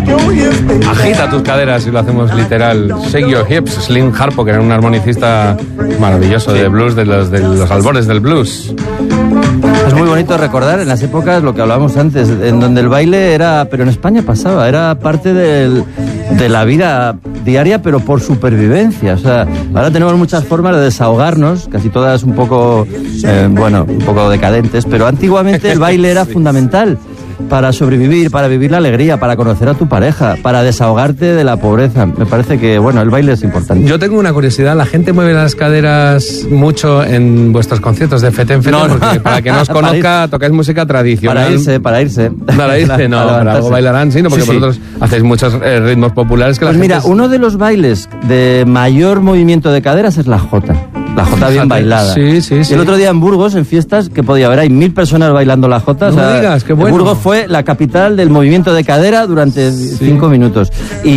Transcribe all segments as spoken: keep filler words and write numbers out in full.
Agita tus caderas, y lo hacemos literal. Shake your hips. Slim Harpo, que era un armonicista maravilloso de blues, de los, de los albores del blues. Es muy bonito recordar en las épocas lo que hablábamos antes, en donde el baile era, pero en España pasaba, era parte del, de la vida diaria, pero por supervivencia. O sea, ahora tenemos muchas formas de desahogarnos, casi todas un poco, eh, bueno, un poco decadentes, pero antiguamente el baile era fundamental para sobrevivir, para vivir la alegría, para conocer a tu pareja, para desahogarte de la pobreza. Me parece que, bueno, el baile es importante. Yo tengo una curiosidad, ¿la gente mueve las caderas mucho en vuestros conciertos de Feten Feten? No, no. Porque para que no os conozca, tocáis música tradicional. Para irse, para irse. Para irse, no, para, para algo bailarán, sí, no, porque sí, vosotros sí. hacéis muchos eh, ritmos populares que pues la mira, gente... uno de los bailes de mayor movimiento de caderas es la jota. La jota bien bailada. Sí, sí, sí. Y el otro día en Burgos, en fiestas, que podía haber, hay mil personas bailando la jota. No o sea, digas, qué bueno. Burgos fue la capital del movimiento de cadera durante sí. cinco minutos.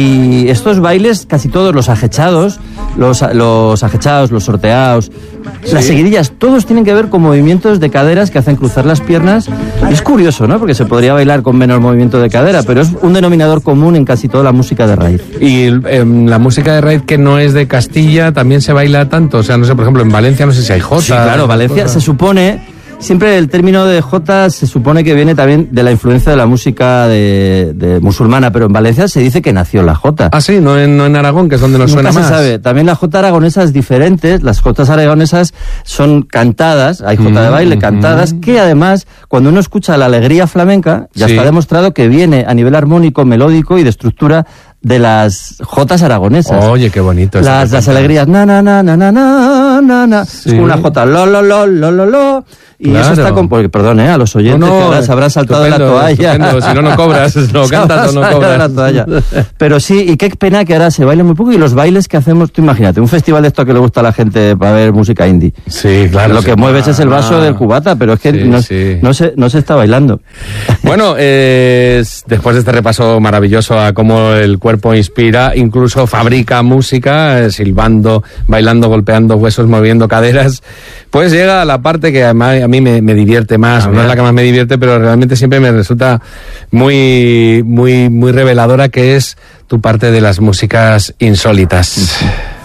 Y estos bailes, casi todos los ajechados, los, los ajechados, los sorteados, sí. las seguidillas, todos tienen que ver con movimientos de caderas que hacen cruzar las piernas. Y es curioso, ¿no? Porque se podría bailar con menos movimiento de cadera, pero es un denominador común en casi toda la música de raíz. Y eh, la música de raíz que no es de Castilla también se baila tanto, o sea, no sé, por ejemplo, en Valencia no sé si hay jota. Sí, claro, Valencia se supone, siempre el término de jota se supone que viene también de la influencia de la música de, de musulmana, pero en Valencia se dice que nació la jota. Ah, sí, no en, no en Aragón, que es donde nos Nunca suena se más. sabe. También la jota aragonesa es diferente, las jotas aragonesas son cantadas, hay jota mm, de baile, cantadas, mm. que además, cuando uno escucha la alegría flamenca, ya sí. está demostrado que viene a nivel armónico, melódico y de estructura de las jotas aragonesas. Oye, qué bonito. Las, las alegrías, na, na, na, na, na, na, na, na. Sí. Es como una jota, lo, lo, lo, lo, lo, lo. Y claro. eso está con... Porque, perdón, ¿eh? A los oyentes no, no, que ahora se habrán saltado estupendo, de la toalla. Estupendo. Si no, no cobras, no cantas o no cobras. La toalla. Pero sí, y qué pena que ahora se baile muy poco. Y los bailes que hacemos, tú imagínate, un festival de esto que le gusta a la gente para ver música indie. Sí, claro. Lo que sí, mueves ah, es el vaso ah, del cubata, pero es que sí, no, sí. No, se, no se está bailando. Bueno, eh, después de este repaso maravilloso a cómo el cuerpo inspira, incluso fabrica música, eh, silbando, bailando, golpeando huesos, moviendo caderas, pues llega la parte que a mí me, me divierte más, no es la que más me divierte, pero realmente siempre me resulta muy, muy, muy reveladora, que es tu parte de las músicas insólitas.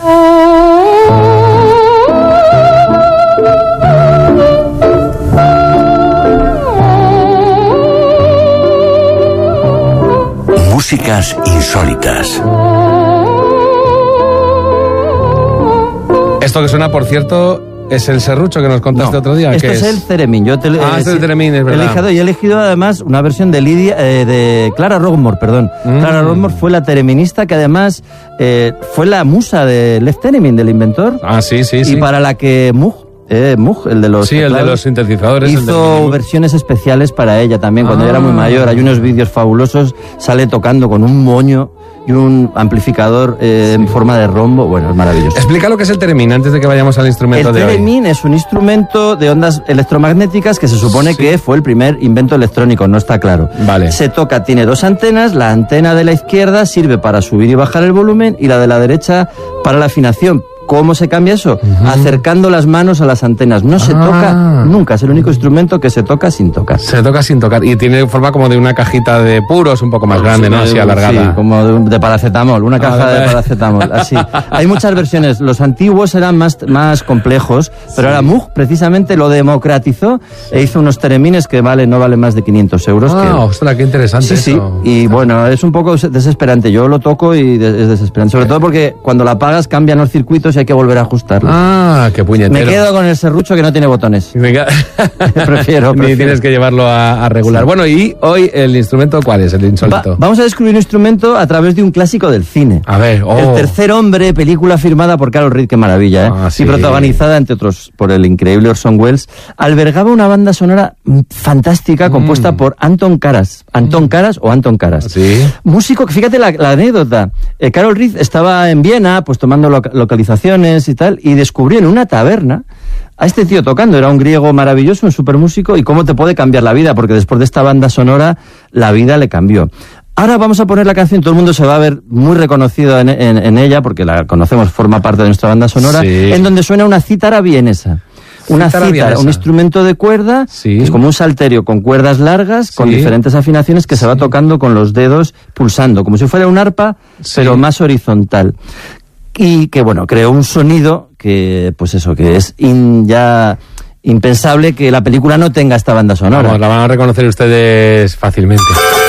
Músicas insólitas. Esto que suena, por cierto, es el serrucho que nos contaste no, otro día. Esto ¿Qué es, es el Ceremín. Yo te, ah, eh, es el Ceremín, es verdad. He elegido, y he elegido además una versión de Lidia, eh, de Clara Rockmore, perdón. Mm. Clara Rockmore fue la tereminista que además eh, fue la musa de Lev Theremin, del inventor. Ah, sí, sí, y sí. Y para la que Moog, Eh, Moog, el de los sí, teclados, el de los sintetizadores, hizo el de... versiones especiales para ella también cuando ah. ella era muy mayor. Hay unos vídeos fabulosos, sale tocando con un moño y un amplificador eh, sí. en forma de rombo. Bueno, es maravilloso. Explica lo que es el Theremin antes de que vayamos al instrumento el de hoy. El Theremin es un instrumento de ondas electromagnéticas que se supone sí. que fue el primer invento electrónico, no está claro. Vale. Se toca, tiene dos antenas, la antena de la izquierda sirve para subir y bajar el volumen y la de la derecha para la afinación. ¿Cómo se cambia eso? Uh-huh. Acercando las manos a las antenas. No se ah. toca nunca. Es el único instrumento que se toca sin tocar. Se toca sin tocar. Y tiene forma como de una cajita de puros un poco más grande, sí, ¿no? Así alargada. Sí, como de, de paracetamol. Una caja ah, de paracetamol. Así. Hay muchas versiones. Los antiguos eran más, más complejos, pero sí. ahora Moog precisamente lo democratizó e hizo unos teremines que vale, no valen más de quinientos euros. Ah, que... ostras, qué interesante. Sí, eso. sí. Y bueno, es un poco desesperante. Yo lo toco y es desesperante. Sobre todo porque cuando la apagas cambian los circuitos y hay que volver a ajustarlo. Ah, qué puñetero. Me quedo con el serrucho que no tiene botones. Me ca... prefiero, prefiero. Ni tienes que llevarlo a, a regular. Sí. Bueno, y hoy el instrumento, ¿cuál es? El insólito. Va, vamos a descubrir un instrumento a través de un clásico del cine. A ver, oh. El tercer hombre, película firmada por Carol Reed, qué maravilla, ¿eh? Ah, sí. Y protagonizada, entre otros, por el increíble Orson Welles, albergaba una banda sonora fantástica compuesta mm. por Anton Karas. Anton Karas o Anton Karas. Sí. Músico, que fíjate la, la anécdota. Eh, Carol Reed estaba en Viena, pues tomando lo, localizaciones y tal, y descubrió en una taberna a este tío tocando. Era un griego maravilloso, un supermúsico, y cómo te puede cambiar la vida, porque después de esta banda sonora la vida le cambió. Ahora vamos a poner la canción, todo el mundo se va a ver muy reconocido en, en, en ella, porque la conocemos, forma parte de nuestra banda sonora, sí. en donde suena una cítara vienesa. una cítara cítara, vienesa. un instrumento de cuerda, Sí. que es como un salterio con cuerdas largas, con Sí. diferentes afinaciones que se va tocando con los dedos pulsando, como si fuera un arpa, Sí. pero más horizontal. Y que, bueno, creó un sonido que, pues eso, que es in- ya impensable que la película no tenga esta banda sonora. Vamos, la van a reconocer ustedes fácilmente.